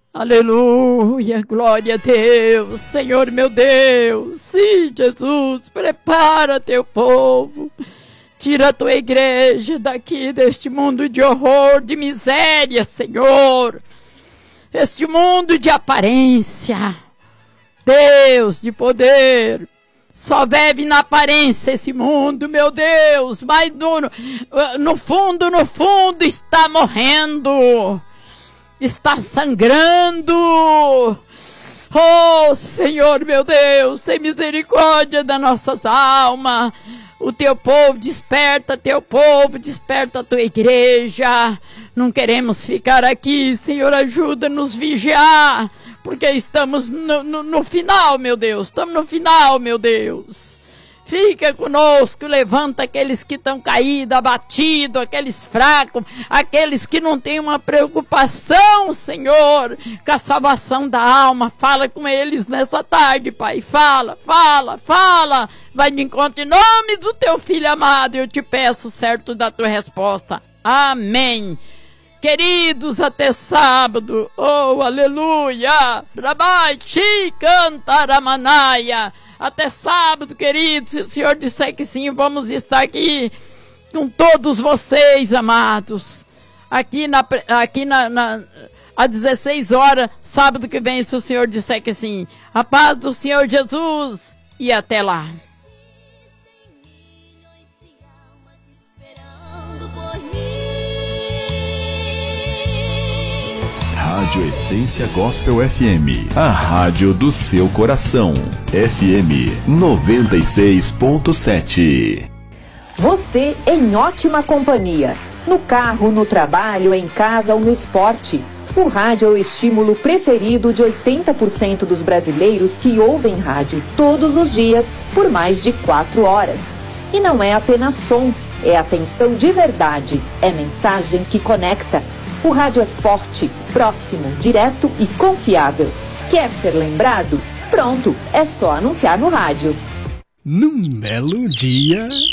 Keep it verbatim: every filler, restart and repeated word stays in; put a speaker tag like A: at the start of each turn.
A: Aleluia, glória a Deus, Senhor meu Deus. Sim, Jesus, prepara teu povo. Tira a tua igreja daqui deste mundo de horror, de miséria, Senhor. Este mundo de aparência. Deus de poder. Só vive na aparência esse mundo, meu Deus. Mas no, no fundo, no fundo está morrendo. Está sangrando. Oh, Senhor, meu Deus, tem misericórdia das nossas almas. O teu povo, desperta teu povo, desperta a tua igreja. Não queremos ficar aqui, Senhor, ajuda-nos a vigiar, porque estamos no, no, no final, meu Deus, estamos no final, meu Deus. Fica conosco, levanta aqueles que estão caídos, abatidos, aqueles fracos, aqueles que não têm uma preocupação, Senhor, com a salvação da alma. Fala com eles nessa tarde, Pai. Fala, fala, fala. Vai de encontro em nome do teu Filho amado. Eu te peço certo da tua resposta. Amém. Queridos, até sábado. Oh, aleluia. Rabai, chi, canta, ramanaia. Até sábado, queridos, se o Senhor disser que sim, vamos estar aqui com todos vocês, amados. Aqui, na, aqui na, na, às dezesseis horas, sábado que vem, se o Senhor disser que sim. A paz do Senhor Jesus e até lá.
B: Rádio Essência Gospel F M, a rádio do seu coração. F M noventa e seis ponto sete.
C: Você em ótima companhia. No carro, no trabalho, em casa ou no esporte. O rádio é o estímulo preferido de oitenta por cento dos brasileiros que ouvem rádio todos os dias por mais de quatro horas. E não é apenas som, é atenção de verdade, é mensagem que conecta. O rádio é forte, próximo, direto e confiável. Quer ser lembrado? Pronto, é só anunciar no rádio.
D: Num belo dia...